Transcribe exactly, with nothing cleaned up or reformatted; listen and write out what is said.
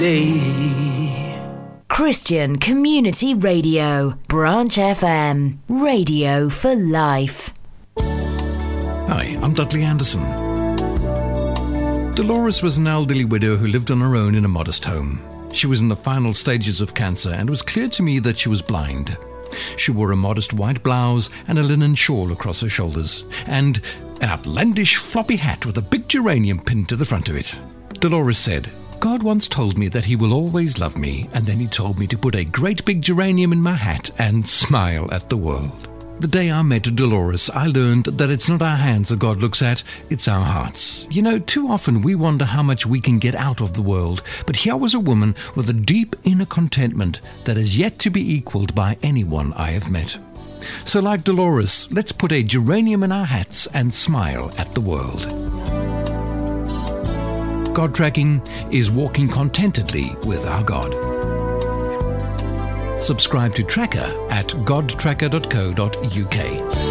Christian Community Radio, Branch F M, radio for life. Hi, I'm Dudley Anderson. Dolores was an elderly widow who lived on her own in a modest home. She was in the final stages of cancer, and it was clear to me that she was blind. She wore a modest white blouse and a linen shawl across her shoulders, and an outlandish floppy hat with a big geranium pinned to the front of it. Dolores said, "God once told me that he will always love me, and then he told me to put a great big geranium in my hat and smile at the world." The day I met Dolores, I learned that it's not our hands that God looks at, it's our hearts. You know, too often we wonder how much we can get out of the world, but here was a woman with a deep inner contentment that is yet to be equaled by anyone I have met. So like Dolores, let's put a geranium in our hats and smile at the world. God tracking is walking contentedly with our God. Subscribe to Tracker at god tracker dot co dot uk.